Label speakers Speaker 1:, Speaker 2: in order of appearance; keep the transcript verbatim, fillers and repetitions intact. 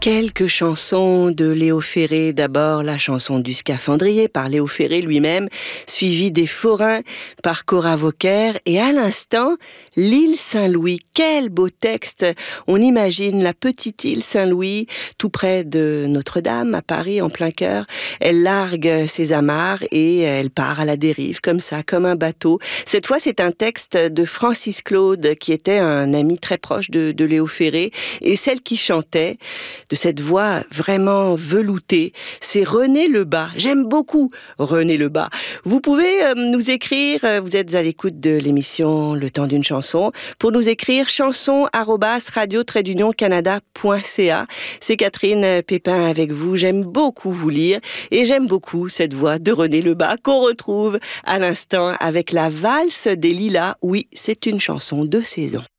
Speaker 1: Quelques chansons de Léo Ferré. D'abord, la chanson du Scaphandrier par Léo Ferré lui-même, suivie des Forains par Cora Vauquer. Et à l'instant, l'île Saint-Louis. Quel beau texte! On imagine la petite île Saint-Louis, tout près de Notre-Dame, à Paris, en plein cœur. Elle largue ses amarres et elle part à la dérive, comme ça, comme un bateau. Cette fois, c'est un texte de Francis Claude, qui était un ami très proche de, de Léo Ferré. Et celle qui chantait, de cette voix vraiment veloutée, c'est René Lebas. J'aime beaucoup René Lebas. Vous pouvez euh, nous écrire, euh, vous êtes à l'écoute de l'émission Le Temps d'une chanson, pour nous écrire chanson arobase radio trait d'union canada point c a. C'est Catherine Pépin avec vous. J'aime beaucoup vous lire et j'aime beaucoup cette voix de René Lebas qu'on retrouve à l'instant avec la valse des lilas. Oui, c'est une chanson de saison.